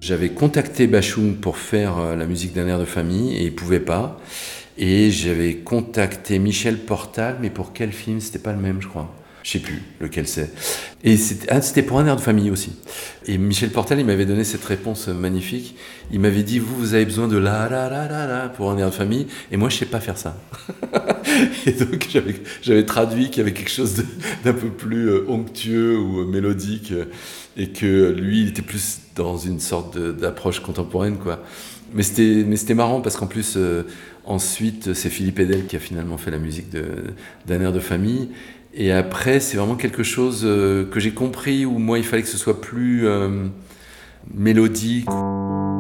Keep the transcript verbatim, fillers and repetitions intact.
J'avais contacté Bashung pour faire euh, la musique d'un air de famille et il pouvait pas. Et j'avais contacté Michel Portal, mais pour quel film? C'était pas le même, je crois. Je sais plus lequel c'est. Et c'était, ah, c'était pour un air de famille aussi. Et Michel Portal, il m'avait donné cette réponse magnifique. Il m'avait dit, vous, vous avez besoin de la la la la la pour un air de famille, et moi, je sais pas faire ça. Et donc, j'avais, j'avais traduit qu'il y avait quelque chose de, d'un peu plus euh, onctueux ou euh, mélodique, euh, et que lui, il était plus dans une sorte de, d'approche contemporaine, quoi. Mais c'était, mais c'était marrant parce qu'en plus, euh, ensuite, c'est Philippe Edel qui a finalement fait la musique de, d'un air de famille. Et après, c'est vraiment quelque chose euh, que j'ai compris où moi, il fallait que ce soit plus euh, mélodique.